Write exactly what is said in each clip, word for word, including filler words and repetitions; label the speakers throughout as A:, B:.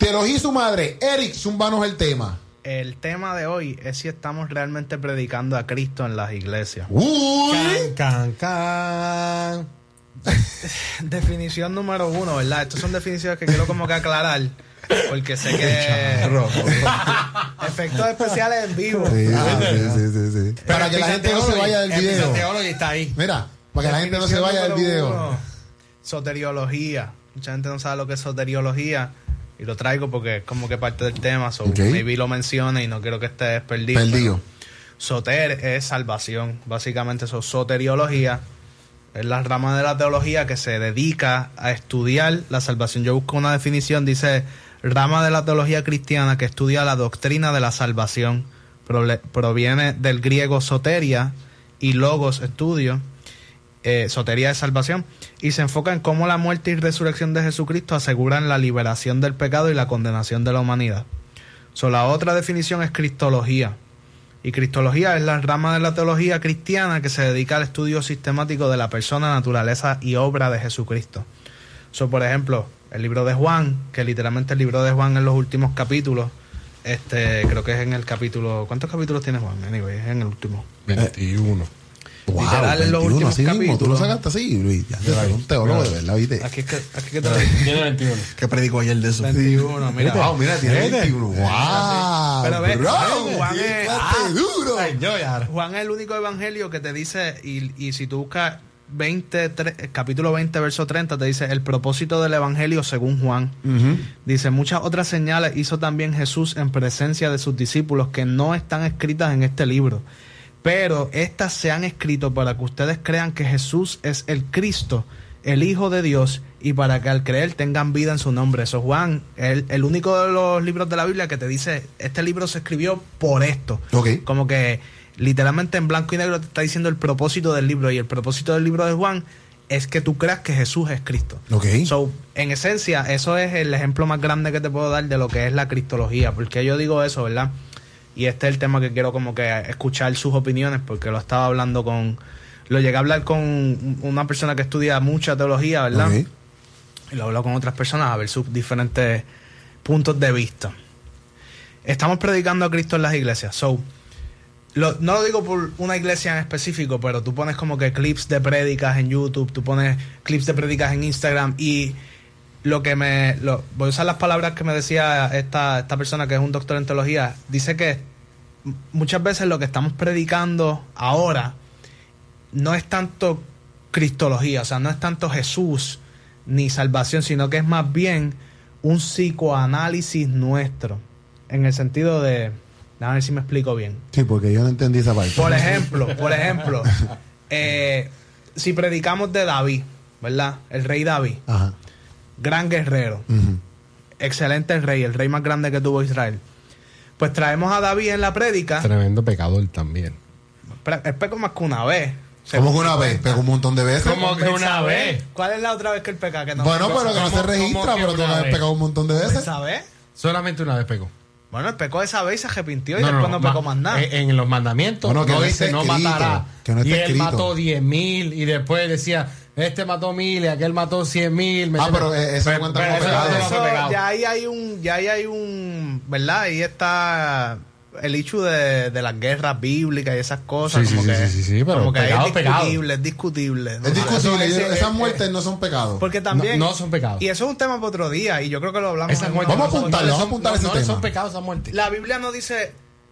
A: Teología y su madre. Eric, zumbanos el tema.
B: El tema de hoy es si estamos realmente predicando a Cristo en las iglesias.
A: Uy.
C: Can, can, can.
B: Definición número uno, ¿verdad? Estas son definiciones que quiero como que aclarar. Porque sé que... efectos especiales en vivo.
A: Sí, ah, sí, sí, sí, sí. Para que la gente no se vaya del video.
C: Está ahí.
A: Mira, para que la gente no se vaya del video.
B: Uno, soteriología. Mucha gente no sabe lo que es soteriología. Y lo traigo porque es como que parte del tema. So
A: okay.
B: Maybe lo menciona y no quiero que estés perdido.
A: Perdido.
B: Soter es salvación. Básicamente eso, soteriología. Es la rama de la teología que se dedica a estudiar la salvación. Yo busco una definición, dice, rama de la teología cristiana que estudia la doctrina de la salvación. Prole- proviene del griego soteria y logos, estudio. Eh, soteria es salvación. Y se enfoca en cómo la muerte y resurrección de Jesucristo aseguran la liberación del pecado y la condenación de la humanidad. So, la otra definición es cristología. Y cristología es la rama de la teología cristiana que se dedica al estudio sistemático de la persona, naturaleza y obra de Jesucristo. So, por ejemplo, el libro de Juan, que literalmente el libro de Juan en los últimos capítulos, este, creo que es en el capítulo... ¿Cuántos capítulos tiene Juan? Anyway, es en el último.
C: veintiuno.
A: Wow,
B: literal en los
A: veintiuno,
B: últimos
A: así mismo.
B: capítulos.
A: Tú lo sacaste así, Luis. Ya te un teólogo de verdad, ¿viste?
B: Aquí es que, aquí que te lo
C: Tiene veintiuno.
A: ¿Qué predicó ayer de eso?
B: veintiuno, mira.
A: Wow, mira, tiene veintiuno. Wow.
B: Pero ve,
A: bro,
B: Juan
A: qué
B: es-
A: clase
B: ah,
A: duro.
C: Ay, yo ya.
B: Juan es el único evangelio que te dice, y, y si tú buscas veinte, tre- capítulo veinte, verso treinta, te dice el propósito del evangelio según Juan.
A: Uh-huh.
B: Dice, muchas otras señales hizo también Jesús en presencia de sus discípulos que no están escritas en este libro. Pero estas se han escrito para que ustedes crean que Jesús es el Cristo, el Hijo de Dios, y para que al creer tengan vida en su nombre. Eso Juan, el, el único de los libros de la Biblia que te dice, este libro se escribió por esto.
A: Ok.
B: Como que literalmente en blanco y negro te está diciendo el propósito del libro. Y el propósito del libro de Juan es que tú creas que Jesús es Cristo.
A: Ok.
B: So, en esencia, eso es el ejemplo más grande que te puedo dar de lo que es la cristología. Porque yo digo eso, ¿verdad? Y este es el tema que quiero como que escuchar sus opiniones, porque lo estaba hablando con... Lo llegué a hablar con una persona que estudia mucha teología, ¿verdad?
A: Okay.
B: Y lo hablo con otras personas a ver sus diferentes puntos de vista. Estamos predicando a Cristo en las iglesias. So, lo, no lo digo por una iglesia en específico, pero tú pones como que clips de prédicas en YouTube, tú pones clips de prédicas en Instagram y... Lo que me... Lo, voy a usar las palabras que me decía esta, esta persona que es un doctor en teología. Dice que muchas veces lo que estamos predicando ahora no es tanto cristología, o sea, no es tanto Jesús ni salvación, sino que es más bien un psicoanálisis nuestro. En el sentido de... A ver si me explico bien.
A: Sí, porque yo no entendí esa parte.
B: Por ejemplo, por ejemplo, eh, si predicamos de David, ¿verdad? El rey David.
A: Ajá.
B: Gran guerrero,
A: Uh-huh.
B: excelente rey, el rey más grande que tuvo Israel. Pues traemos a David en la prédica.
C: Tremendo pecador también.
B: Pero él pecó más que una vez.
A: ¿Cómo que una vez? Pegó un montón de veces.
C: ¿Cómo que una vez?
B: ¿Cuál es la otra vez que él peca? Que no
A: Bueno,
B: pecó?
A: pero que no se
C: ¿Cómo-
A: registra,
C: cómo que
A: pero tú
C: una
A: no has
C: vez?
A: pegado un montón de veces.
B: ¿Esa vez?
C: Solamente una vez pecó.
B: Bueno, él pecó esa vez y se arrepintió y
C: No,
B: después
C: no,
B: no,
C: ma-
B: pecó más nada.
C: En, en los mandamientos
A: Bueno, que
C: no
A: no
C: dice
A: está
C: no
A: escrito,
C: matará.
A: que no está
C: y él
A: escrito.
C: mató diez mil y después decía, este mató mil y aquel mató cien mil.
A: Ah, pero, eh, eso no cuenta como
C: eso
A: pecado.
C: no
B: Eso,
C: fue pecado.
B: ya ahí hay un, ya ahí hay un, ¿verdad? Ahí está el hecho de, de las guerras bíblicas y esas cosas.
C: Sí,
B: como
C: sí,
B: que,
C: sí, sí, sí, pero
B: como que
C: pecado,
B: es
C: pecado.
B: discutible, es discutible. ¿no?
A: Es discutible.
B: Eso-
A: yo-
B: ese-
A: esas
B: eh,
A: muertes no son pecados.
B: Porque también...
C: No, no son pecados.
B: Y eso es un tema para otro día, y yo creo que lo hablamos.
C: Esas
B: en
C: muertes
B: una-
A: Vamos a
C: no son-
A: apuntarle,
C: no
A: vamos a
C: son-
A: apuntar
C: no,
A: ese
C: no
A: tema.
C: son pecados esa muerte.
B: La Biblia no dice,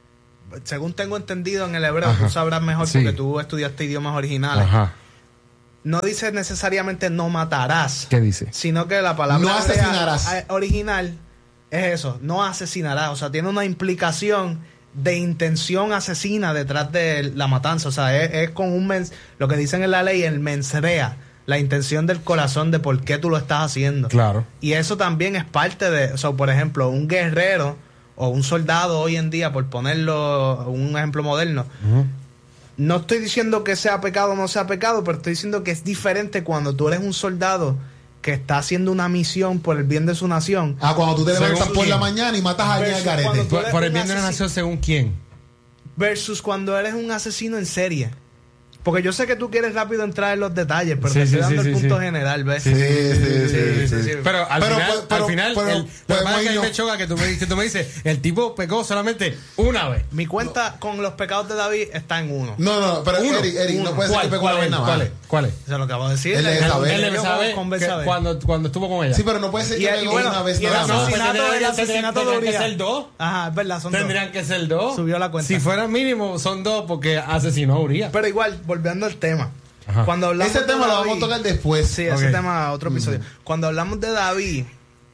B: según tengo entendido en el hebreo,
C: Ajá.
B: tú sabrás mejor
C: Sí.
B: porque tú estudiaste idiomas originales.
C: Ajá.
B: No dice necesariamente no matarás,
C: ¿Qué dice?
B: sino que la palabra
A: No
B: hebrea,
A: asesinarás.
B: eh, original es eso, no asesinarás. O sea, tiene una implicación de intención asesina detrás de la matanza. O sea, es, es con un mens, lo que dicen en la ley, el mensrea, la intención del corazón de por qué tú lo estás haciendo.
C: Claro.
B: Y eso también es parte de, o sea, por ejemplo, un guerrero o un soldado hoy en día, por ponerlo un ejemplo moderno,
C: Ujú.
B: no estoy diciendo que sea pecado o no sea pecado, pero estoy diciendo que es diferente cuando tú eres un soldado que está haciendo una misión por el bien de su nación.
A: Ah, cuando tú te
C: Según
A: levantas por
C: quién.
A: la mañana y matas a alguien al
B: Versus
A: garete.
B: cuando tú-
C: Por, por el
B: un
C: bien de la
B: asesino.
C: nación, según quién.
B: Versus cuando eres un asesino en serie. Porque yo sé que tú quieres rápido entrar en los detalles, pero
C: Sí,
B: te estoy
C: sí,
B: dando
C: sí,
B: el
C: sí,
B: punto
C: sí.
B: general, ¿ves?
A: Sí, sí, sí, sí, sí.
B: sí.
C: Pero al
A: Pero,
C: final,
A: pero,
C: al final
A: pero,
C: el, lo
A: pero,
C: que pasa es que a mí
A: no.
C: me choca que tú me, que tú me dices, el tipo pecó solamente una vez.
B: Mi cuenta con los pecados de David está en uno.
A: No, no, pero
C: Uno,
A: Eric, Eric,
B: uno.
A: no puede ser
C: ¿Cuál,
A: que pegó
C: cuál
A: una vez
C: es?
A: nada
C: ¿Cuál
A: más.
C: es? ¿Cuál es?
B: Eso es lo que acabo de decir.
A: Él debe saber.
C: Él
B: Yo
C: debe
B: con-
C: saber
B: con
C: que
B: Betsabé.
C: cuando, cuando estuvo con ella.
A: Sí, pero no puede ser
B: Y,
A: que
B: y
A: pegó
B: bueno,
A: una vez
B: y el
A: nada más.
B: asesinato, el
C: Tendrían-
B: asesinato de
C: tendrían que
B: Urias.
C: ser dos.
B: Ajá, es verdad, son dos.
C: Tendrían que ser dos.
B: Subió la cuenta.
C: Si fuera mínimo, son dos porque asesinó a Urias.
B: Pero igual, volviendo al tema.
C: Ajá.
B: Cuando hablamos
A: Ese
B: de
A: tema lo
B: David-
A: vamos a tocar después.
B: Sí,
C: Ok.
B: ese tema otro episodio. Cuando hablamos de David,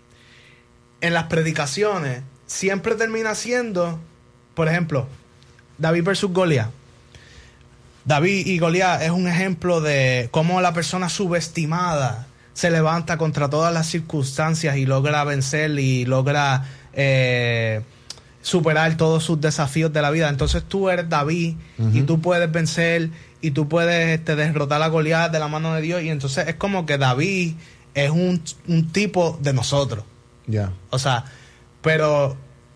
B: en las predicaciones, siempre termina siendo, por ejemplo, David versus Goliat. David y Goliat es un ejemplo de cómo la persona subestimada se levanta contra todas las circunstancias y logra vencer y logra eh, superar todos sus desafíos de la vida. Entonces tú eres David uh-huh. y tú puedes vencer y tú puedes este, derrotar a Goliat de la mano de Dios. Y entonces es como que David es un, un tipo de nosotros.
A: Ya. Yeah.
B: O sea, pero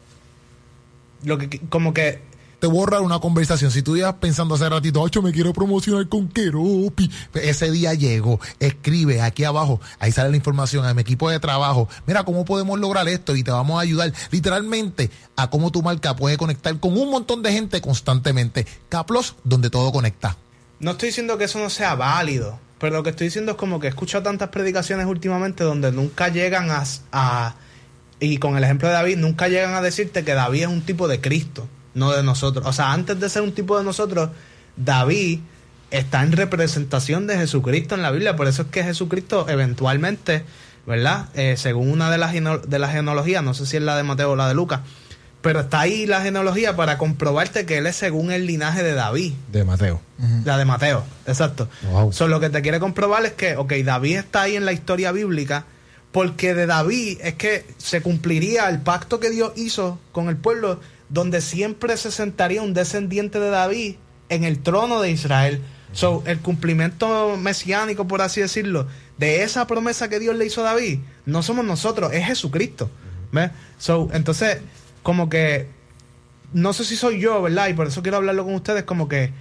B: lo que como que
D: te borra una conversación. Si tú ibas pensando hace ratito, ocho, me quiero promocionar con Keropi, ese día llegó, escribe aquí abajo, ahí sale la información a mi equipo de trabajo, mira cómo podemos lograr esto y te vamos a ayudar literalmente a cómo tu marca puede conectar con un montón de gente constantemente. Caplos, donde todo conecta.
B: No estoy diciendo que eso no sea válido, pero lo que estoy diciendo es como que he escuchado tantas predicaciones últimamente donde nunca llegan a, a y con el ejemplo de David, nunca llegan a decirte que David es un tipo de Cristo, no de nosotros. O sea, antes de ser un tipo de nosotros, David está en representación de Jesucristo en la Biblia. Por eso es que Jesucristo eventualmente, ¿verdad? Eh, según una de las, de las genealogías, no sé si es la de Mateo o la de Lucas, pero está ahí la genealogía para comprobarte que él es según el linaje de David.
C: De Mateo.
B: Uh-huh. La de Mateo, exacto.
C: Wow.
B: So, lo que te quiere comprobar es que, ok, David está ahí en la historia bíblica, porque de David es que se cumpliría el pacto que Dios hizo con el pueblo, donde siempre se sentaría un descendiente de David en el trono de Israel. So, el cumplimiento mesiánico, por así decirlo, de esa promesa que Dios le hizo a David, no somos nosotros, es Jesucristo. ¿Ves? So, entonces, como que, no sé si soy yo, ¿verdad? Y por eso quiero hablarlo con ustedes, como que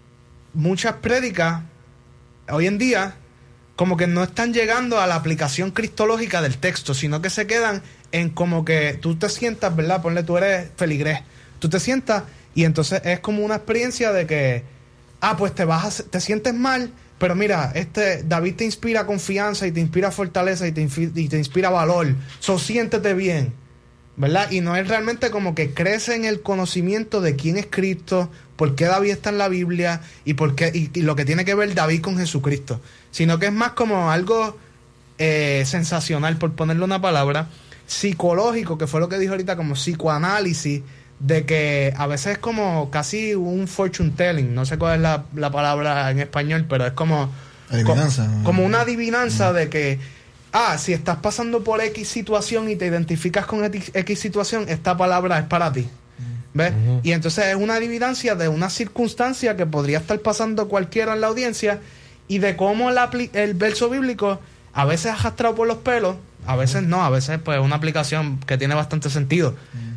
B: muchas prédicas, hoy en día, como que no están llegando a la aplicación cristológica del texto, sino que se quedan en como que tú te sientas, ¿verdad? Ponle, tú eres feligrés. Tú te sientas y entonces es como una experiencia de que, ah, pues te vas a, te sientes mal, pero mira, este David te inspira confianza y te inspira fortaleza y te, y te inspira valor. So, siéntete bien, ¿verdad? Y no es realmente como que crece en el conocimiento de quién es Cristo, por qué David está en la Biblia y por qué, y, y lo que tiene que ver David con Jesucristo. Sino que es más como algo eh, sensacional, por ponerle una palabra, psicológico, que fue lo que dijo ahorita, como psicoanálisis, de que a veces es como casi un fortune telling, no sé cuál es la, la palabra en español, pero es como
A: adivinanza,
B: como, como una adivinanza mm. de que, ah, si estás pasando por X situación y te identificas con X, X situación, esta palabra es para ti. ¿Ves? Uh-huh. Y entonces es una adivinanza de una circunstancia que podría estar pasando cualquiera en la audiencia y de cómo la, el verso bíblico a veces arrastrado por los pelos, a veces no, a veces pues una aplicación que tiene bastante sentido. Uh-huh.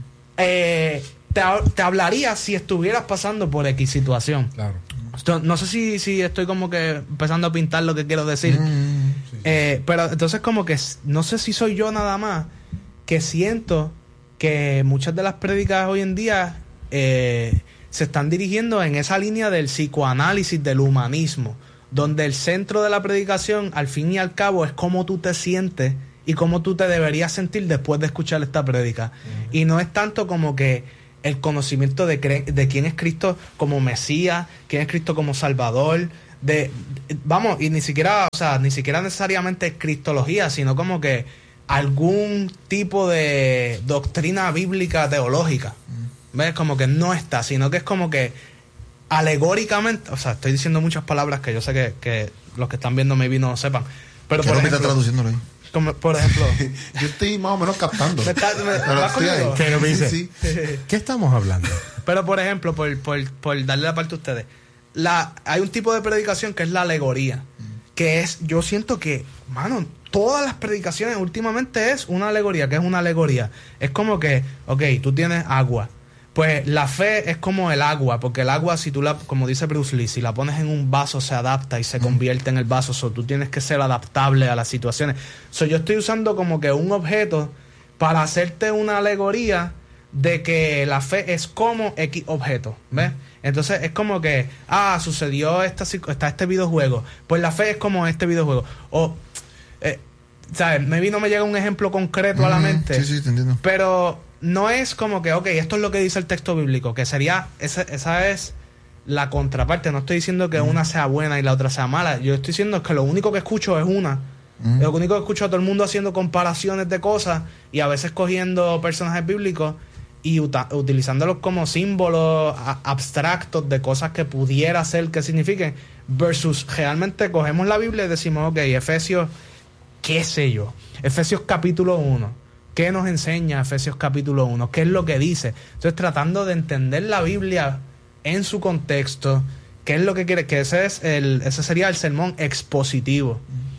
B: Eh, te, te hablaría si estuvieras pasando por X situación.
C: Claro.
B: Esto, no sé si, si estoy como que empezando a pintar lo que quiero decir. Uh-huh. Sí. Eh, pero entonces como que no sé si soy yo nada más que siento que muchas de las prédicas hoy en día eh, se están dirigiendo en esa línea del psicoanálisis, del humanismo, donde el centro de la predicación, al fin y al cabo, es cómo tú te sientes y cómo tú te deberías sentir después de escuchar esta prédica. Uh-huh. Y no es tanto como que el conocimiento de, cre- de quién es Cristo como Mesías, quién es Cristo como Salvador, de, de vamos, y ni siquiera, o sea, ni siquiera necesariamente cristología, sino como que algún tipo de doctrina bíblica teológica. ¿Ves? Como que no está, sino que es como que alegóricamente, o sea, estoy diciendo muchas palabras que yo sé que, que los que están viendo maybe no sepan, pero por ejemplo,
A: está traduciéndolo ahí.
B: Como, por ejemplo,
A: yo estoy más o menos captando.
B: ¿Me está, me,
A: pero estoy ahí.
C: ¿Qué me dice?
A: Sí, sí.
C: ¿Qué estamos hablando?
B: Pero por ejemplo, por, por, por darle la parte a ustedes, la, hay un tipo de predicación que es la alegoría, mm. que es, yo siento que, mano, todas las predicaciones últimamente es una alegoría. ¿Qué es una alegoría? Es como que, ok, tú tienes agua, Pues la fe es como el agua, porque el agua, si tú la, como dice Bruce Lee, si la pones en un vaso se adapta y se mm. convierte en el vaso. So, tú tienes que ser adaptable a las situaciones. So, yo estoy usando como que un objeto para hacerte una alegoría de que la fe es como X objeto, ¿ves? Entonces es como que, ah, sucedió esta, está este videojuego, pues la fe es como este videojuego. O, eh, ¿sabes? Maybe no me llega un ejemplo concreto mm, a la mente.
A: Sí, sí, te entiendo.
B: Pero no es como que, ok, esto es lo que dice el texto bíblico, que sería, esa, esa es la contraparte. No estoy diciendo que mm. una sea buena y la otra sea mala. Yo estoy diciendo que lo único que escucho es una. Mm. Lo único que escucho a todo el mundo haciendo comparaciones de cosas y a veces cogiendo personajes bíblicos y uta- utilizándolos como símbolos a- abstractos de cosas que pudiera ser que signifiquen, versus realmente cogemos la Biblia y decimos, ok, Efesios, qué sé yo, Efesios capítulo uno, ¿qué nos enseña Efesios capítulo uno? ¿Qué es lo que dice? Entonces tratando de entender la Biblia en su contexto, ¿qué es lo que quiere? Que ese es el, ese sería el sermón expositivo.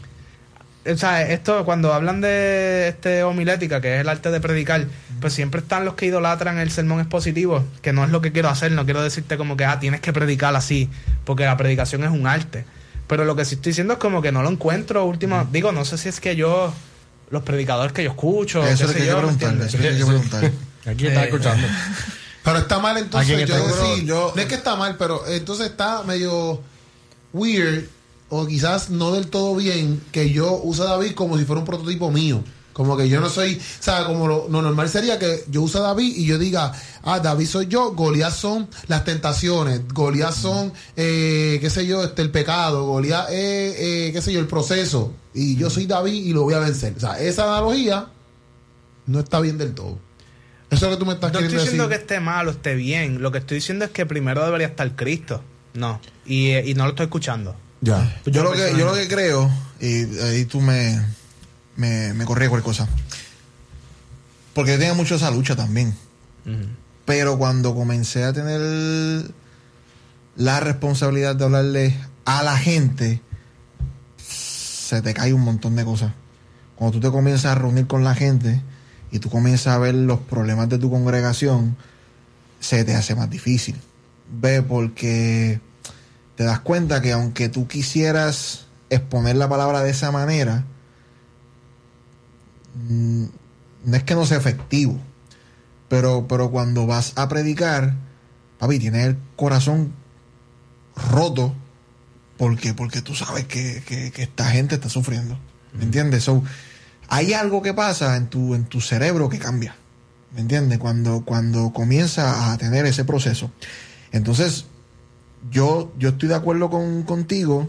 B: O sea, esto cuando hablan de este homilética, que es el arte de predicar, pues siempre están los que idolatran el sermón expositivo, que no es lo que quiero hacer. No quiero decirte como que, ah, tienes que predicar así, porque la predicación es un arte. Pero lo que sí estoy diciendo es como que no lo encuentro última. Mm. Digo, no sé si es que yo, los predicadores que yo escucho,
A: eso es
B: que
A: yo, preguntar, eso es que preguntar.
C: Aquí está eh, escuchando.
D: Pero está mal entonces.
C: Está
D: yo,
A: decir, yo,
D: no es que está mal, pero entonces está medio weird, o quizás no del todo bien, que yo use a David como si fuera un prototipo mío. Como que yo no soy, o sea, como lo, lo normal sería que yo use a David y yo diga, ah, David soy yo, Goliat son las tentaciones, Goliat son, eh, qué sé yo, este el pecado, Goliat es, eh, qué sé yo, el proceso, y yo soy David y lo voy a vencer. O sea, esa analogía no está bien del todo. Eso es lo que tú me estás
B: no
D: queriendo decir.
B: No estoy diciendo que esté mal o esté bien, lo que estoy diciendo es que primero debería estar Cristo. No, y, y no lo estoy escuchando.
D: Ya.
A: Yo, yo, lo que, yo lo que creo, y ahí tú me, me, me corriges cualquier cosa, porque yo tenía mucho esa lucha también. Uh-huh. Pero cuando comencé a tener la responsabilidad de hablarle a la gente, se te cae un montón de cosas. Cuando tú te comienzas a reunir con la gente y tú comienzas a ver los problemas de tu congregación, se te hace más difícil. Ve, porque te das cuenta que aunque tú quisieras exponer la palabra de esa manera, no es que no sea efectivo, pero, pero cuando vas a predicar, papi, tienes el corazón roto porque, porque tú sabes que, que, que esta gente está sufriendo. ¿Me entiendes? So, hay algo que pasa en tu, en tu cerebro que cambia. ¿Me entiendes? Cuando, cuando comienza a tener ese proceso. Entonces, yo, yo estoy de acuerdo con, contigo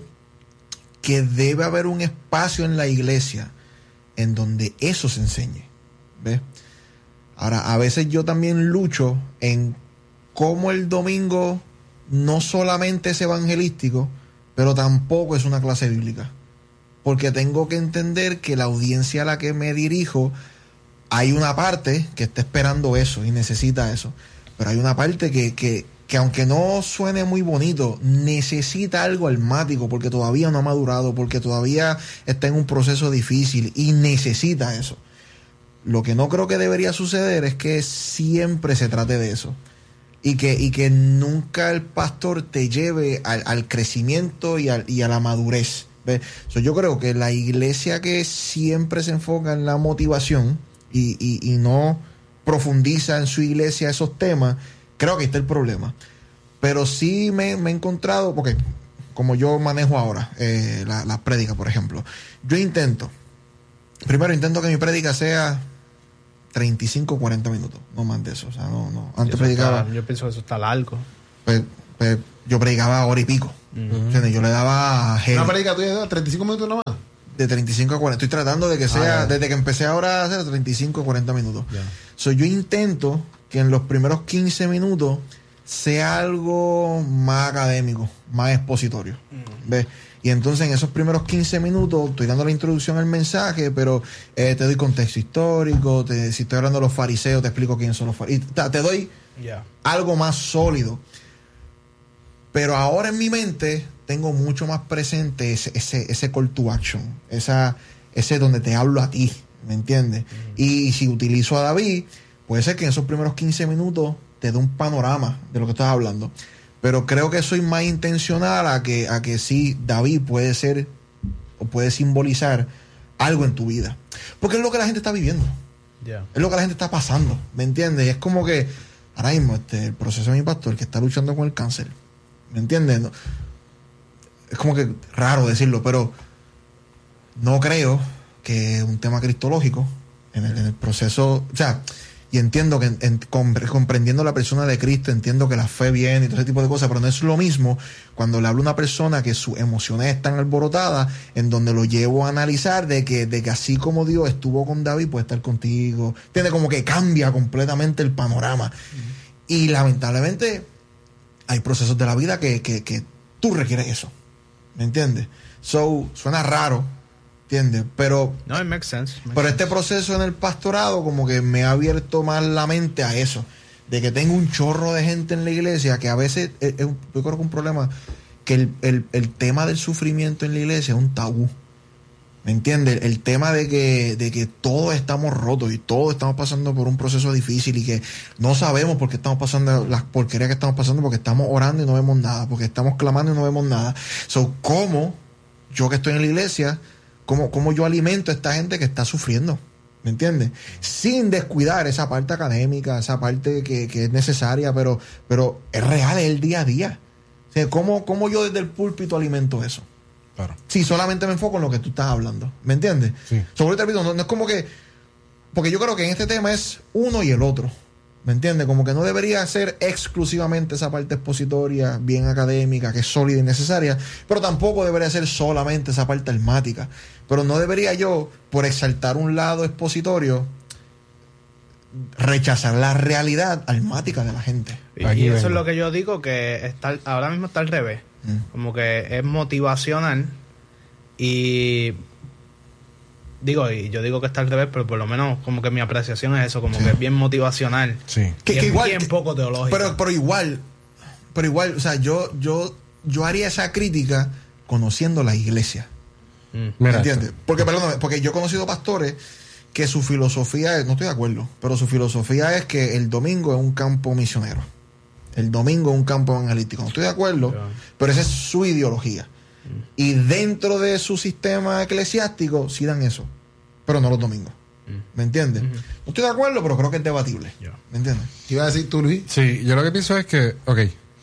A: que debe haber un espacio en la iglesia en donde eso se enseñe. ¿Ves? Ahora, a veces yo también lucho en cómo el domingo no solamente es evangelístico, pero tampoco es una clase bíblica. Porque tengo que entender que la audiencia a la que me dirijo, hay una parte que está esperando eso y necesita eso. Pero hay una parte que, que, que aunque no suene muy bonito, necesita algo almático porque todavía no ha madurado, porque todavía está en un proceso difícil y necesita eso. Lo que no creo que debería suceder es que siempre se trate de eso. Y que, y que nunca el pastor te lleve al, al crecimiento y, al, y a la madurez. ¿Ves? So, yo creo que la iglesia que siempre se enfoca en la motivación y, y, y no profundiza en su iglesia esos temas, creo que está el problema. Pero sí me, me he encontrado, porque como yo manejo ahora eh, la, la prédica, por ejemplo, yo intento, primero intento que mi prédica sea treinta y cinco, cuarenta minutos, no más de eso. O sea, no, no. Antes predicaba.
B: Está, yo pienso que eso está largo.
A: Pues, pues yo predicaba hora y pico. Uh-huh. Yo le daba gel.
D: ¿Una predica tuya de treinta y cinco minutos nomás?
A: De treinta y cinco a cuarenta. Estoy tratando de que sea, ah, desde que empecé ahora a hacer treinta y cinco a cuarenta minutos. Yeah. So, yo intento que en los primeros quince minutos sea algo más académico, más expositorio. Uh-huh. ¿Ves? Y entonces en esos primeros quince minutos estoy dando la introducción al mensaje, pero eh, te doy contexto histórico, te, si estoy hablando de los fariseos, te explico quiénes son los fariseos. Te, te doy yeah. algo más sólido. Pero ahora en mi mente tengo mucho más presente ese, ese, ese call to action, esa, ese donde te hablo a ti, ¿me entiendes? Uh-huh. Y, y si utilizo a David, puede ser que en esos primeros quince minutos te dé un panorama de lo que estás hablando. Pero creo que soy más intencional a que, a que sí, David puede ser o puede simbolizar algo en tu vida. Porque es lo que la gente está viviendo.
B: Yeah.
A: Es lo que la gente está pasando, ¿me entiendes? Y es como que ahora mismo este, el proceso de mi pastor que está luchando con el cáncer, ¿me entiendes? No, es como que raro decirlo, pero no creo que es un tema cristológico en el, en el proceso, o sea, y entiendo que en, en, comprendiendo la persona de Cristo, entiendo que la fe viene y todo ese tipo de cosas, pero no es lo mismo cuando le hablo a una persona que sus emociones están alborotadas, en donde lo llevo a analizar de que, de que así como Dios estuvo con David, puede estar contigo. ¿Entiendes? Como que cambia completamente el panorama. Uh-huh. Y lamentablemente hay procesos de la vida que, que, que tú requieres eso. ¿Me entiendes? So, suena raro, ¿entiendes? Pero,
B: no, it makes sense. Makes
A: pero
B: sense.
A: este proceso en el pastorado como que me ha abierto más la mente a eso. De que tengo un chorro de gente en la iglesia que a veces, es, es, yo creo que un problema, que el, el, el tema del sufrimiento en la iglesia es un tabú. ¿Me entiendes? El, el tema de que, de que todos estamos rotos y todos estamos pasando por un proceso difícil y que no sabemos por qué estamos pasando las porquerías que estamos pasando, porque estamos orando y no vemos nada, porque estamos clamando y no vemos nada. So, ¿cómo yo que estoy en la iglesia, cómo, cómo yo alimento a esta gente que está sufriendo? ¿Me entiendes? Sin descuidar esa parte académica, esa parte que, que es necesaria, pero, pero es real, es el día a día. O sea, ¿cómo, cómo yo desde el púlpito alimento eso?
D: Claro.
A: Sí, solamente me enfoco en lo que tú estás hablando. ¿Me entiendes?
D: Sí.
A: Sobre te repito, no, no es como que... Porque yo creo que en este tema es uno y el otro. ¿Me entiendes? Como que no debería ser exclusivamente esa parte expositoria, bien académica, que es sólida y necesaria, pero tampoco debería ser solamente esa parte almática. Pero no debería yo, por exaltar un lado expositorio, rechazar la realidad almática de la gente.
B: Y,
C: Aquí
B: y eso
C: vengo.
B: es lo que yo digo, que está, ahora mismo está al revés.
A: Mm.
B: Como que es motivacional y... Digo, y yo digo que está al revés, pero por lo menos como que mi apreciación es eso, como
A: Sí.
B: que es bien motivacional.
C: Sí.
A: Que,
B: y
A: que
B: es
A: igual,
B: bien
A: que-
B: poco teológico.
A: pero, pero igual, pero igual, o sea, yo, yo, yo haría esa crítica conociendo la iglesia.
B: Mm.
A: ¿Me
C: Mira
A: entiendes?
C: esto.
A: Porque, perdóname, porque yo he conocido pastores que su filosofía es, no estoy de acuerdo, pero su filosofía es que el domingo es un campo misionero. El domingo es un campo evangelístico. No estoy de acuerdo,
B: Ya.
A: pero esa es su ideología. Y dentro de su sistema eclesiástico sí dan eso, pero no los domingos. ¿Me entiendes?
B: Ujú.
A: No estoy de acuerdo, pero creo que es debatible.
B: Ya.
A: ¿Me entiendes?
D: ¿Qué iba a decir tú, Luis?
C: Sí, yo lo que pienso es que, ok,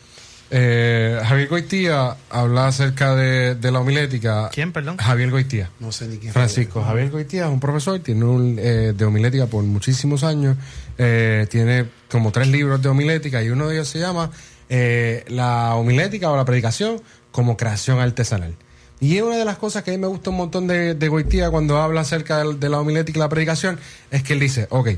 C: eh, Javier Goitía habla acerca de, de la homilética.
B: ¿Quién, perdón?
C: Javier Goitía.
D: No sé ni quién.
C: Francisco Javier Goitía es un profesor, tiene un eh, de homilética por muchísimos años, eh, tiene como tres libros de homilética y uno de ellos se llama eh, La homilética o la predicación como creación artesanal. Y es una de las cosas que a mí me gusta un montón de, de Goitía cuando habla acerca de, de la homilética y la predicación, es que él dice, ok,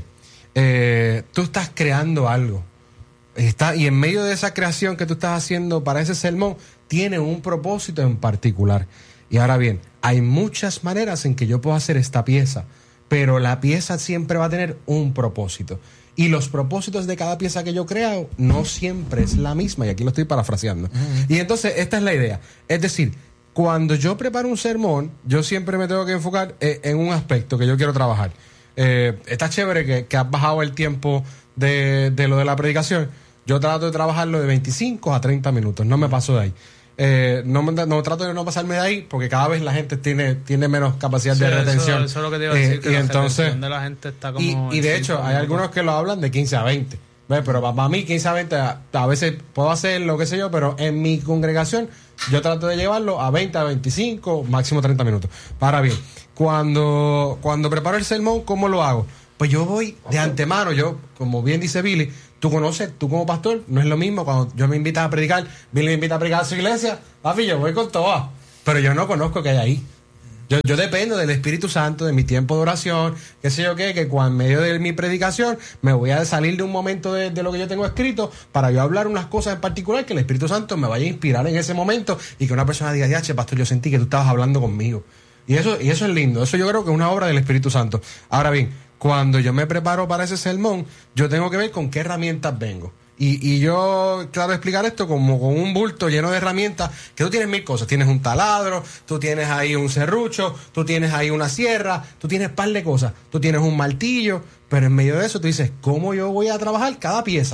C: eh, tú estás creando algo, está, y en medio de esa creación que tú estás haciendo para ese sermón, tiene un propósito en particular. Y ahora bien, hay muchas maneras en que yo puedo hacer esta pieza, pero la pieza siempre va a tener un propósito. Y los propósitos de cada pieza que yo creo no siempre es la misma, y aquí lo estoy parafraseando. Uh-huh. Y entonces, esta es la idea. Es decir, cuando yo preparo un sermón, yo siempre me tengo que enfocar eh, en un aspecto que yo quiero trabajar. Eh, está chévere que, que has bajado el tiempo de, de lo de la predicación. Yo trato de trabajarlo de veinticinco a treinta minutos, no me paso de ahí. Eh, no, me, no trato de no pasarme de ahí porque cada vez la gente tiene, tiene menos capacidad
B: Sí,
C: de
B: eso-
C: retención.
B: Eso, es lo que te iba a decir,
C: Eh,
B: que
C: y
B: la
C: entonces,
B: retención de la gente está como...
C: y, y de
B: en
C: hecho,
B: cinco
C: hay
B: minutos.
C: algunos que lo hablan de quince a veinte. ¿Ves? Pero para mí, quince a veinte, a, a veces puedo hacer lo que sé yo, pero en mi congregación yo trato de llevarlo a veinte, a veinticinco, máximo treinta minutos. Para bien, cuando, cuando preparo el sermón, ¿cómo lo hago? Pues yo voy de antemano, yo, como bien dice Billy, tú conoces, tú como pastor, no es lo mismo cuando yo me invitas a predicar, Billy me invita a predicar a su iglesia, papi, yo voy con todo, pero yo no conozco qué hay ahí. Yo, yo dependo del Espíritu Santo, de mi tiempo de oración, qué sé yo qué, que cuando en medio de mi predicación me voy a salir de un momento de, de lo que yo tengo escrito para yo hablar unas cosas en particular que el Espíritu Santo me vaya a inspirar en ese momento y que una persona diga, ya, che, pastor, yo sentí que tú estabas hablando conmigo. Y eso, y eso es lindo, eso yo creo que es una obra del Espíritu Santo. Ahora bien, cuando yo me preparo para ese sermón, yo tengo que ver con qué herramientas vengo. Y, y yo, claro, explicar esto como con un bulto lleno de herramientas, que tú tienes mil cosas. Tienes un taladro, tú tienes ahí un serrucho, tú tienes ahí una sierra, tú tienes un par de cosas. Tú tienes un martillo, pero en medio de eso tú dices, ¿cómo yo voy a trabajar cada pieza?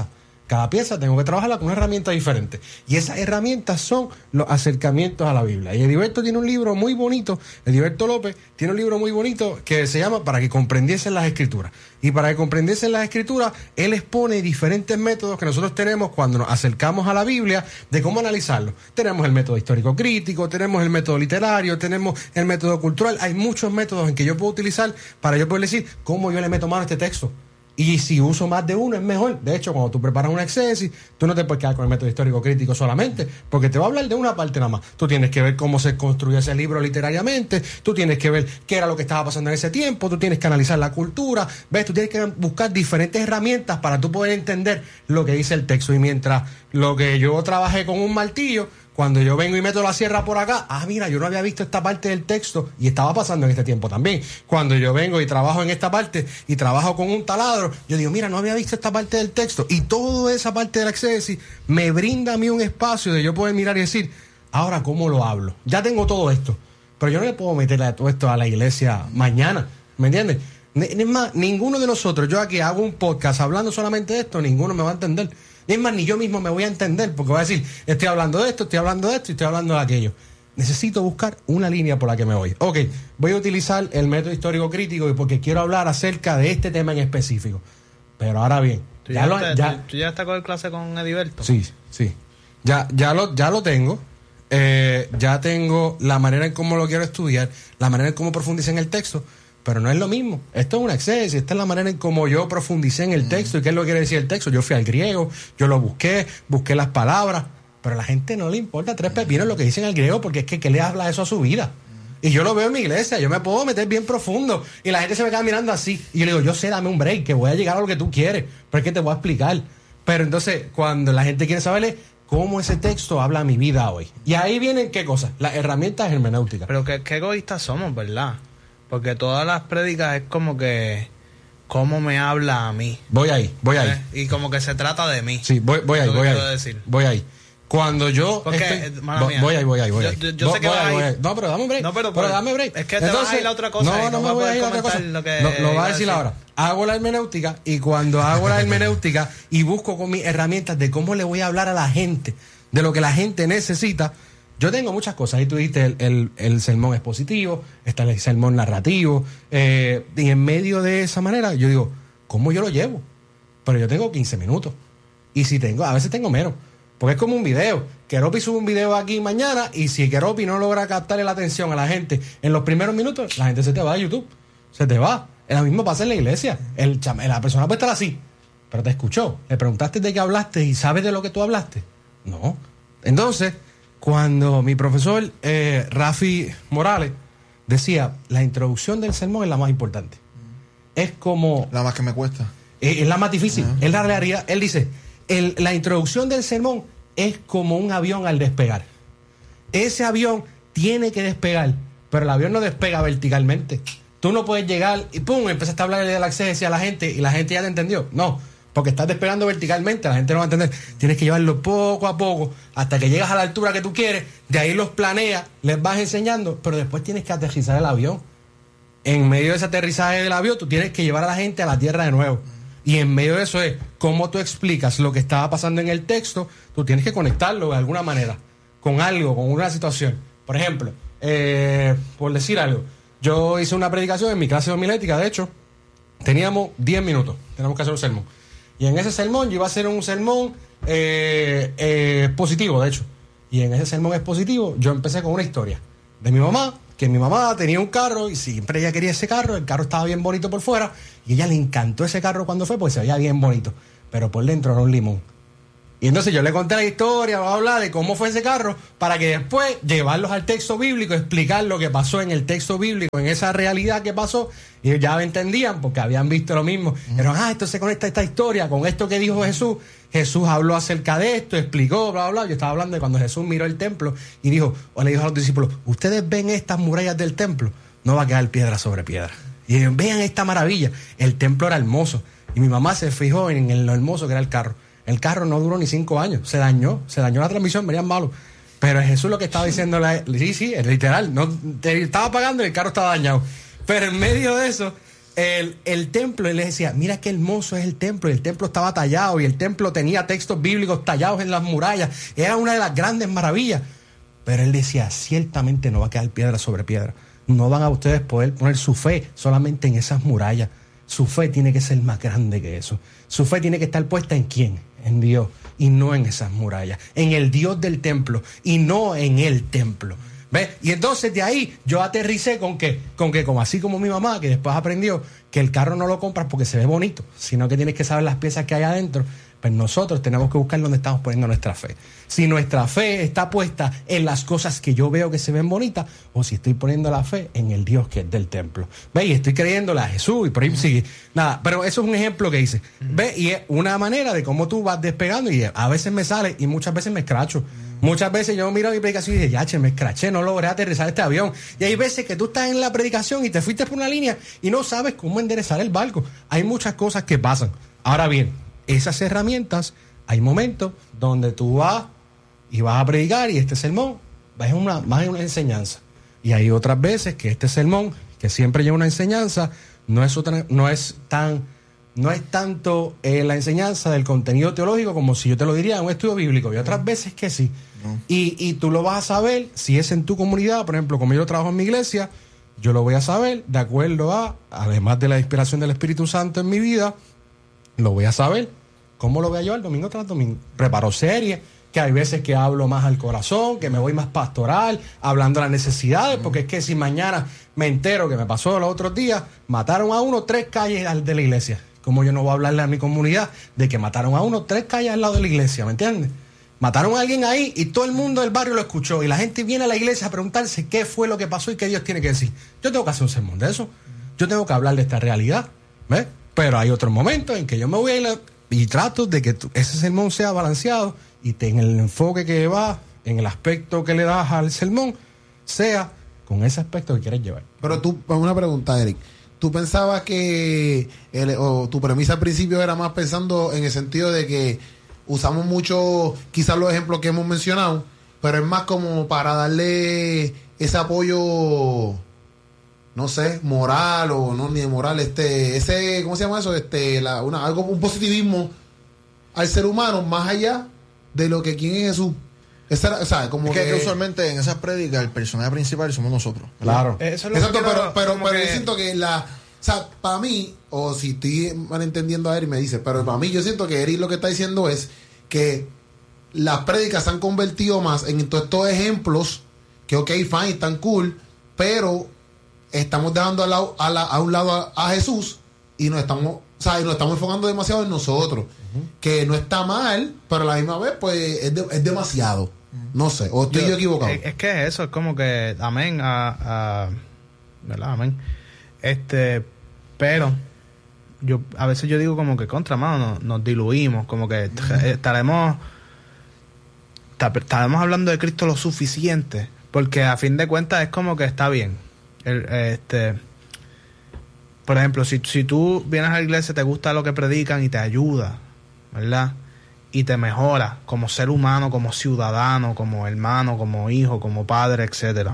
C: Cada pieza tengo que trabajarla con una herramienta diferente. Y esas herramientas son los acercamientos a la Biblia. Y Ediberto tiene un libro muy bonito, Ediberto López tiene un libro muy bonito que se llama Para que comprendiesen las Escrituras. Y para que comprendiesen las Escrituras, él expone diferentes métodos que nosotros tenemos cuando nos acercamos a la Biblia, de cómo analizarlo. Tenemos el método histórico crítico, tenemos el método literario, tenemos el método cultural. Hay muchos métodos en que yo puedo utilizar para yo poder decir cómo yo le meto mano a este texto. Y si uso más de uno es mejor. De hecho, cuando tú preparas una exégesis, tú no te puedes quedar con el método histórico crítico solamente, porque te va a hablar de una parte nada más. Tú tienes que ver cómo se construyó ese libro literariamente, tú tienes que ver qué era lo que estaba pasando en ese tiempo, tú tienes que analizar la cultura, ves, tú tienes que buscar diferentes herramientas para tú poder entender lo que dice el texto. Y mientras lo que yo trabajé con un martillo, cuando yo vengo y meto la sierra por acá, ah, mira, yo no había visto esta parte del texto y estaba pasando en este tiempo también. Cuando yo vengo y trabajo en esta parte y trabajo con un taladro, yo digo, mira, no había visto esta parte del texto. Y toda esa parte de la exégesis me brinda a mí un espacio de yo poder mirar y decir, ahora, ¿cómo lo hablo? Ya tengo todo esto, pero yo no le puedo meter todo esto a la iglesia mañana, ¿me entiendes? Es más, ninguno de nosotros, yo aquí hago un podcast hablando solamente de esto, ninguno me va a entender. Es más, ni yo mismo me voy a entender, porque voy a decir, estoy hablando de esto, estoy hablando de esto y estoy hablando de aquello. Necesito buscar una línea por la que me voy. Ok, voy a utilizar el método histórico crítico porque quiero hablar acerca de este tema en específico. Pero ahora bien,
B: ¿Tú
C: ya
B: ya,
C: lo,
B: te,
C: ya,
B: ¿tú, tú ya estás con clase con Ediberto?
C: Sí, sí. Ya, ya, lo, ya lo tengo. Eh, ya tengo la manera en cómo lo quiero estudiar, la manera en cómo profundicé en el texto. Pero no es lo mismo. Esto es una exégesis. Esta es la manera en cómo yo profundicé en el texto y qué es lo que quiere decir el texto. Yo fui al griego, yo lo busqué, busqué las palabras, pero a la gente no le importa tres pepinos lo que dicen al griego, porque es que ¿qué le habla eso a su vida? Y yo lo veo en mi iglesia, yo me puedo meter bien profundo y la gente se me queda mirando así. Y yo le digo, yo sé, dame un break, que voy a llegar a lo que tú quieres, pero es que te voy a explicar. Pero entonces, cuando la gente quiere saberle cómo ese texto habla a mi vida hoy. Y ahí vienen, ¿qué cosas? Las herramientas hermenéuticas.
B: Pero qué, qué egoístas somos, ¿verdad? Porque todas las prédicas es como que cómo me habla a mí.
C: Voy ahí, voy ahí.
B: ¿Eh? Y como que se trata de mí.
C: Sí, voy, voy ahí,
B: Lo que
C: voy ahí.
B: quiero decir.
C: Voy ahí. Cuando yo
B: Porque,
C: estoy-
B: eh, mala
C: vo-
B: mía.
C: voy ahí, voy ahí, voy
B: Yo-
C: ahí.
B: yo- yo
C: Vo-
B: sé que
C: voy
B: vas
C: ahí,
B: ahí.
C: voy ahí. No, pero dame un break.
B: No, pero-
C: pero
B: pero-
C: dame break.
B: es que te vas a ir a otra cosa
C: No,
B: y
C: no
B: no
C: me
B: vas a
C: voy a
B: poder
C: ir a otra cosa.
B: comentar lo que
C: Lo, lo
B: iba
C: voy
B: a
C: a decir
B: decir.
C: ahora. Hago la hermenéutica y cuando hago la hermenéutica y busco con mis herramientas de cómo le voy a hablar a la gente, de lo que la gente necesita, yo tengo muchas cosas. Ahí tú dijiste, el, el, el sermón expositivo, está el sermón narrativo, eh, y en medio de esa manera yo digo, ¿cómo yo lo llevo? Pero yo tengo quince minutos. Y si tengo, a veces tengo menos. Porque es como un video. Keropi sube un video aquí mañana y si Keropi no logra captarle la atención a la gente en los primeros minutos, la gente se te va de YouTube. Se te va. Es lo mismo pasa en la iglesia. El chama- la persona puede estar así, pero te escuchó. Le preguntaste de qué hablaste y sabes de lo que tú hablaste. No. Entonces, cuando mi profesor eh, Rafi Morales decía, la introducción del sermón es la más importante. Es como...
A: La más que me cuesta.
C: Es, es la más difícil.
A: Ajá.
C: Es la realidad. Él dice, el- la introducción del sermón es como un avión al despegar. Ese avión tiene que despegar, pero el avión no despega verticalmente. Tú no puedes llegar y pum, empezaste a hablar de la exégesis a la gente y la gente ya te entendió. No, porque estás despegando verticalmente, la gente no va a entender. Tienes que llevarlo poco a poco hasta que llegas a la altura que tú quieres, de ahí los planeas, les vas enseñando, pero después tienes que aterrizar el avión. En medio de ese aterrizaje del avión, tú tienes que llevar a la gente a la tierra de nuevo. Y en medio de eso es cómo tú explicas lo que estaba pasando en el texto, tú tienes que conectarlo de alguna manera, con algo, con una situación. Por ejemplo, eh, por decir algo, yo hice una predicación en mi clase de homilética, de hecho, teníamos diez minutos, teníamos que hacer un sermón. Y en ese sermón yo iba a hacer un sermón eh, eh, expositivo, de hecho. Y en ese sermón expositivo yo empecé con una historia de mi mamá, que mi mamá tenía un carro y siempre ella quería ese carro, el carro estaba bien bonito por fuera y a ella le encantó ese carro cuando fue porque se veía bien bonito, pero por dentro era un limón. Y entonces yo le conté la historia, bla, bla, bla, de cómo fue ese carro, para que después llevarlos al texto bíblico, explicar lo que pasó en el texto bíblico, en esa realidad que pasó, y ellos ya me entendían porque habían visto lo mismo. Pero, ah, esto se conecta a esta historia, con esto que dijo Jesús. Jesús habló acerca de esto, explicó, bla, bla, bla. Yo estaba hablando de cuando Jesús miró el templo y dijo, o le dijo a los discípulos, ustedes ven estas murallas del templo, no va a quedar piedra sobre piedra. Y ellos, vean esta maravilla, el templo era hermoso. Y mi mamá se fijó en lo hermoso que era el carro. El carro no duró ni cinco años, se dañó, se dañó la transmisión, venían malos. Pero Jesús lo que estaba diciendo, sí, sí, es literal, no, te estaba pagando y el carro estaba dañado. Pero en medio de eso, el, el templo, él les decía, mira qué hermoso es el templo, y el templo estaba tallado, y el templo tenía textos bíblicos tallados en las murallas, era una de las grandes maravillas. Pero él decía, ciertamente no va a quedar piedra sobre piedra. No van a ustedes poder poner su fe solamente en esas murallas. Su fe tiene que ser más grande que eso. Su fe tiene que estar puesta en quién, en Dios, y no en esas murallas, en el Dios del templo y no en el templo. ¿Ves? Y entonces de ahí yo aterricé con que, con que como así como mi mamá, que después aprendió que el carro no lo compras porque se ve bonito, sino que tienes que saber las piezas que hay adentro. Pues nosotros tenemos que buscar dónde estamos poniendo nuestra fe. Si nuestra fe está puesta en las cosas que yo veo que se ven bonitas, o si estoy poniendo la fe en el Dios que es del templo. ¿Ve? Y estoy creyéndole a Jesús y por ahí sigue. Nada, pero eso es un ejemplo que hice. ¿Ve? Y es una manera de cómo tú vas despegando, y a veces me sale y muchas veces me escracho. Muchas veces yo miro mi predicación y digo, ya, che, me escraché, no logré aterrizar este avión. Y hay veces que tú estás en la predicación y te fuiste por una línea y no sabes cómo enderezar el barco. Hay muchas cosas que pasan. Ahora bien, esas herramientas, hay momentos donde tú vas y vas a predicar y este sermón va a una, más una enseñanza. Y hay otras veces que este sermón, que siempre lleva una enseñanza, no es, otra, no es tan... No es tanto eh, la enseñanza del contenido teológico como si yo te lo diría en un estudio bíblico. Y otras veces que sí. No. Y, y tú lo vas a saber si es en tu comunidad. Por ejemplo, como yo trabajo en mi iglesia, yo lo voy a saber de acuerdo a, además de la inspiración del Espíritu Santo en mi vida, lo voy a saber. ¿Cómo lo voy a llevar domingo tras domingo? Preparo series, que hay veces que hablo más al corazón, que me voy más pastoral, hablando de las necesidades, porque es que si mañana me entero que me pasó los otros días, mataron a uno tres calles de la iglesia. Como yo no voy a hablarle a mi comunidad de que mataron a uno tres calles al lado de la iglesia, ¿me entiendes? Mataron a alguien ahí y todo el mundo del barrio lo escuchó y la gente viene a la iglesia a preguntarse qué fue lo que pasó y qué Dios tiene que decir. Yo tengo que hacer un sermón de eso. Yo tengo que hablar de esta realidad, ¿ves? Pero hay otros momentos en que yo me voy a ir a, y trato de que tu, ese sermón sea balanceado y te, en el enfoque que va, en el aspecto que le das al sermón, sea con ese aspecto que quieres llevar.
D: Pero tú, una pregunta, Eric. ¿Tú pensabas que el, o tu premisa al principio era más pensando en el sentido de que usamos mucho quizás los ejemplos que hemos mencionado, pero es más como para darle ese apoyo, no sé, moral o no ni de moral, este, ese, ¿cómo se llama eso? Este, la, una, algo, un positivismo al ser humano más allá de lo que quién es Jesús? Esa, o sea, como
A: es que,
D: que,
A: que usualmente en esas prédicas el personaje principal somos nosotros.
C: Claro.
B: Eso es lo
D: exacto,
B: que
D: pero,
B: quiero,
D: pero,
B: como
D: pero
B: que...
D: yo siento que la... O sea, para mí, o si estoy malentendiendo a Eric, me dice, pero para mí yo siento que Eric lo que está diciendo es que las prédicas se han convertido más en todos estos ejemplos que, ok, fine, están cool, pero estamos dejando a, la, a, la, a un lado a, a Jesús y nos estamos, o sea, y nos estamos enfocando demasiado en nosotros. Uh-huh. Que no está mal, pero a la misma vez, pues, es, de, es demasiado. No sé, o estoy yo, yo equivocado.
B: Es, es que eso, es como que, amén, a, a, ¿verdad? Amén. Este, pero yo a veces yo digo como que contra mano nos, nos diluimos, como que uh-huh. estaremos estaremos hablando de Cristo lo suficiente, porque a fin de cuentas es como que está bien. El, este, por ejemplo, si, si tú vienes a la iglesia, te gusta lo que predican y te ayuda, ¿verdad? Y te mejora como ser humano, como ciudadano, como hermano, como hijo, como padre, etcétera.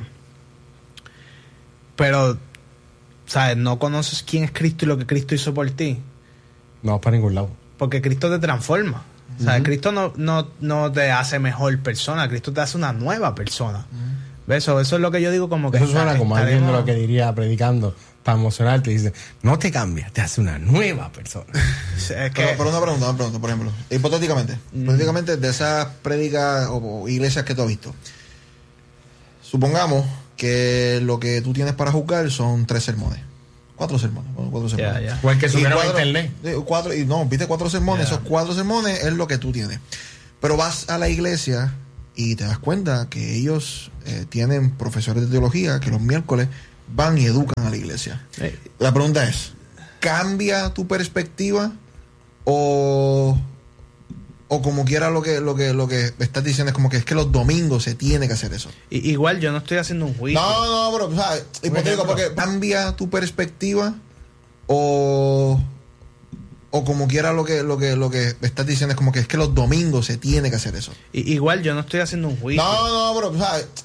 B: Pero, ¿sabes? No conoces quién es Cristo y lo que Cristo hizo por ti.
C: No, para ningún lado.
B: Porque Cristo te transforma. O sea, uh-huh. Cristo no, no, no te hace mejor persona, Cristo te hace una nueva persona. Uh-huh. ¿Ves? Eso, eso es lo que yo digo como que...
C: Eso suena está, como alguien de lo que diría predicando para emocionarte. Dice, no te cambias, te hace una nueva persona.
B: Es que...
A: pero, pero una pregunta, una pregunta, por ejemplo. Hipotéticamente, mm. hipotéticamente de esas prédicas o, o iglesias que tú has visto. Supongamos que lo que tú tienes para juzgar son tres sermones. Cuatro sermones. Cuatro sermones.
C: Yeah, yeah. O el que subieron a internet.
A: Cuatro, y no, viste cuatro sermones. Yeah. Esos cuatro sermones es lo que tú tienes. Pero vas a la iglesia y te das cuenta que ellos eh, tienen profesores de teología que los miércoles van y educan a la iglesia. Hey. La pregunta es, ¿cambia tu perspectiva o, o como quiera lo que, lo que lo que estás diciendo es como que es que los domingos se tiene que hacer eso?
B: I, igual yo no estoy haciendo un juicio.
A: No, no, pero o sea, hipotético, porque cambia tu perspectiva o o como quiera lo que lo que lo que estás diciendo es como que es que los domingos se tiene que hacer eso.
B: I, igual yo no estoy haciendo un juicio.
A: No, no, pero o sea,